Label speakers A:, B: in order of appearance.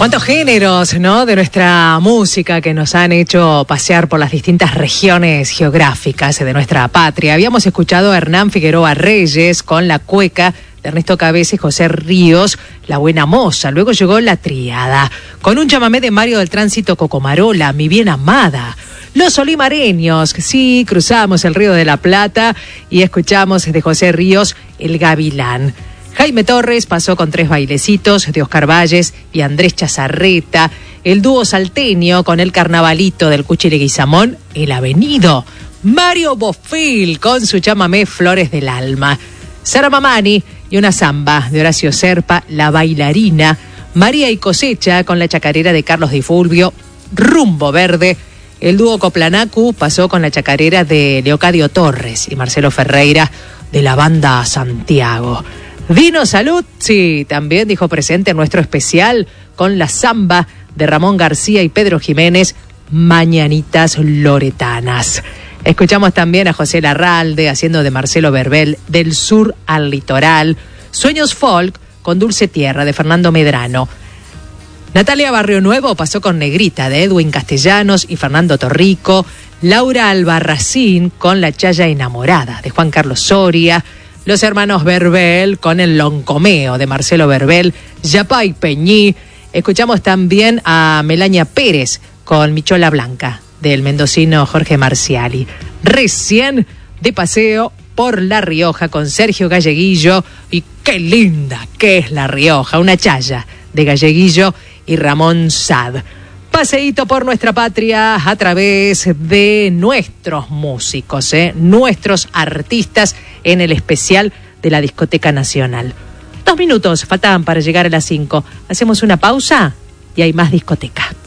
A: Cuántos géneros, ¿no?, de nuestra música que nos han hecho pasear por las distintas regiones geográficas de nuestra patria. Habíamos escuchado a Hernán Figueroa Reyes con La Cueca de Ernesto Cabeza y José Ríos, La Buena Moza. Luego llegó La Tríada, con un chamamé de Mario del Tránsito Cocomarola, Mi Bien Amada. Los Olimareños, sí, cruzamos el Río de la Plata y escuchamos de José Ríos, El Gavilán. Jaime Torres pasó con Tres Bailecitos de Oscar Valles y Andrés Chazarreta. El dúo salteño con El Carnavalito del Cuchi Leguizamón, El Avenido. Mario Bofill con su chamamé Flores del Alma. Sara Mamani y una samba de Horacio Serpa, La Bailarina. María y Cosecha con la chacarera de Carlos Di Fulvio, Rumbo Verde. El dúo Coplanacu pasó con la chacarera de Leocadio Torres y Marcelo Ferreira de la banda Santiago. Vino Salud, sí, también dijo presente en nuestro especial con la samba de Ramón García y Pedro Jiménez, Mañanitas Loretanas. Escuchamos también a José Larralde haciendo de Marcelo Verbel, Del Sur al Litoral. Sueños Folk con Dulce Tierra de Fernando Medrano. Natalia Barrio Nuevo pasó con Negrita de Edwin Castellanos y Fernando Torrico. Laura Albarracín con La Chaya Enamorada de Juan Carlos Soria. Los hermanos Verbel con El Loncomeo de Marcelo Verbel. Yapay Peñí. Escuchamos también a Melania Pérez con Michola Blanca del mendocino Jorge Marciali. Recién de paseo por La Rioja con Sergio Galleguillo. Y qué linda que es La Rioja, una chaya de Galleguillo y Ramón Sad. Paseíto por nuestra patria a través de nuestros músicos, nuestros artistas en el especial de la Discoteca Nacional. 2 minutos faltaban para llegar a las 5. Hacemos una pausa y hay más discoteca.